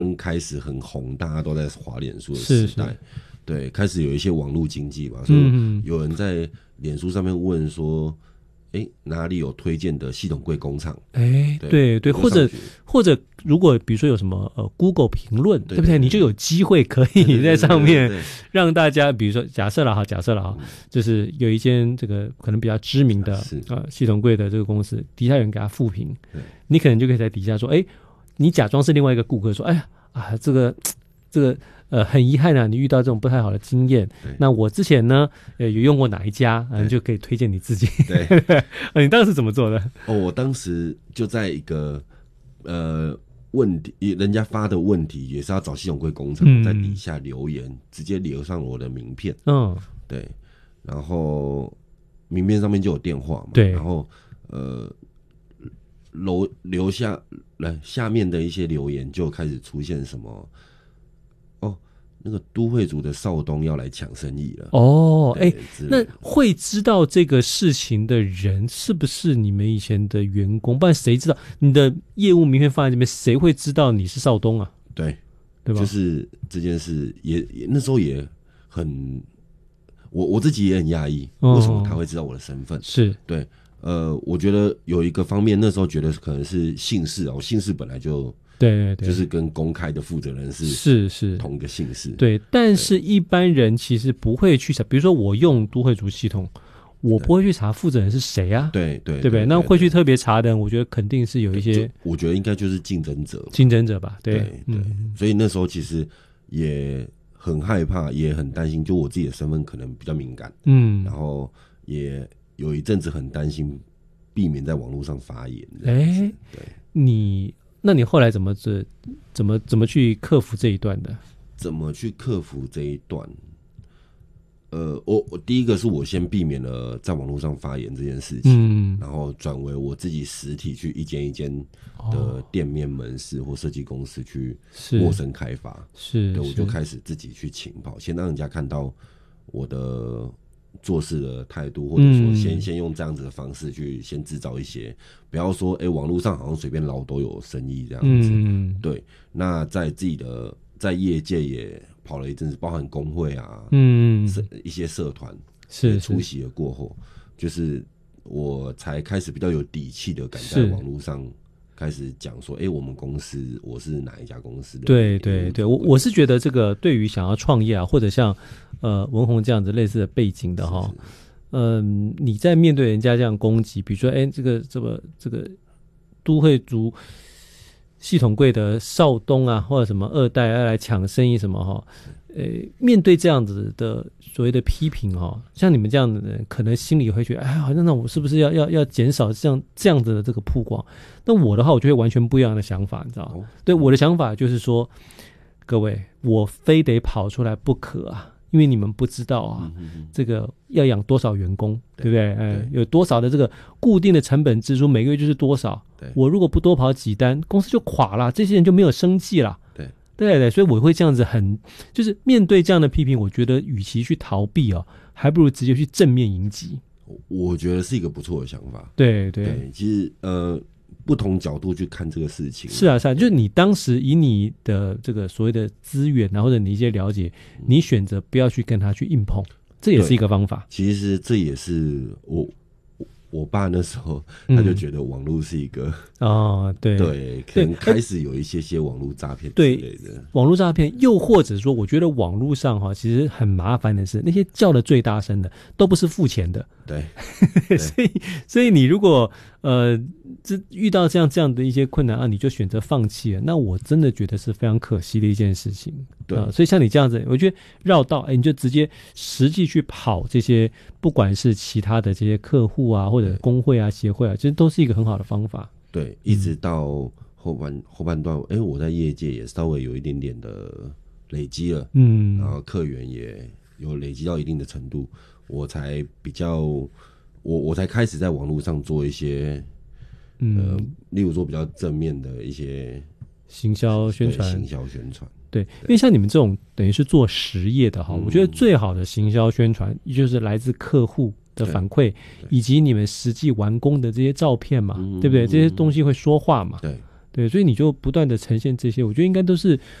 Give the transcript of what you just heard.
开始很红，大家都在滑脸书的时代， 是对，开始有一些网络经济吧，所以有人在脸书上面问说，哪里有推荐的系统柜工厂？ 对，或者如果比如说有什么Google 评论，对不对？你就有机会可以在上面让大家，比如说假设了哈，就是有一间这个可能比较知名的系统柜的这个公司，底下有人给他负评，你可能就可以在底下说，你假装是另外一个顾客说，这个很遗憾啊，你遇到这种不太好的经验。那我之前呢，有用过哪一家，你就可以推荐你自己。对，你当时怎么做的？ 我当时就在一个问题，人家发的问题也是要找系统柜工厂，在底下留言，直接留上我的名片。对，然后名片上面就有电话嘛。对，然后留下面的一些留言就开始出现什么。那个都会组的少东要来抢生意了。 那会知道这个事情的人是不是你们以前的员工？不然谁知道你的业务名片放在这边，谁会知道你是少东啊？对吧？就是这件事也那时候也很，我自己也很讶异，为什么他会知道我的身份？是对，我觉得有一个方面，那时候觉得可能是姓氏啊，我姓氏本来就。对，就是跟公开的负责人是同一个姓氏。对，但是一般人其实不会去查，比如说我用都会组系统，我不会去查负责人是谁啊？对不对？那会去特别查的人，我觉得肯定是有一些，我觉得应该就是竞争者吧？对，所以那时候其实也很害怕，也很担心，就我自己的身份可能比较敏感，然后也有一阵子很担心，避免在网络上发言。对，那你后来怎么去克服这一段的？怎么去克服这一段？我第一个是我先避免了在网络上发言这件事情，然后转为我自己实体去一间一间的店面门市或设计公司去陌生开发。对，我就开始自己去请跑，先让人家看到我的做事的态度，或者说先用这样子的方式去先制造一些，不要说网络上好像随便捞都有生意这样子。对，那在自己的在业界也跑了一阵子，包含工会啊，一些社团出席了过后，就是我才开始比较有底气的敢在网络上开始讲说，我们公司我是哪一家公司的。对，我是觉得这个对于想要创业啊，或者像文宏这样子类似的背景的哈，你在面对人家这样攻击，比如说这个都会组系统柜的少东啊，或者什么二代要来抢生意什么哈，面对这样子的所谓的批评哈，像你们这样的人，可能心里会觉得，好像那我是不是要减少这样子的这个曝光？那我的话，我就会完全不一样的想法，你知道吗？对，我的想法就是说，各位，我非得跑出来不可啊，因为你们不知道啊，这个要养多少员工，对不对？有多少的这个固定的成本支出，每个月就是多少。我如果不多跑几单，公司就垮了，这些人就没有生计了。对，所以我会这样子就是面对这样的批评，我觉得与其去逃避还不如直接去正面迎击。我觉得是一个不错的想法。对，其实不同角度去看这个事情。是啊，就是你当时以你的这个所谓的资源或者你一些了解，你选择不要去跟他去硬碰，这也是一个方法。其实这也是我爸那时候他就觉得网络是一个对，可能开始有一些网络诈骗之类的。网络诈骗，又或者说，我觉得网络上其实很麻烦的是，那些叫的最大声的都不是付钱的。对，所以你如果遇到这样的一些困难啊，你就选择放弃了，那我真的觉得是非常可惜的一件事情。对，所以像你这样子，我觉得绕道，你就直接实际去跑这些，不管是其他的这些客户啊，或者工会啊、协会啊，其实都是一个很好的方法。对，一直到后半段，我在业界也稍微有一点点的累积了，然后客源也有累积到一定的程度，我才比较，我才开始在网络上做一些，例如说比较正面的一些行销宣传。对，因为像你们这种等于是做实业的我觉得最好的行销宣传就是来自客户的反馈，以及你们实际完工的这些照片嘛，对不对？这些东西会说话嘛。 对，所以你就不断的呈现这些，我觉得应该都是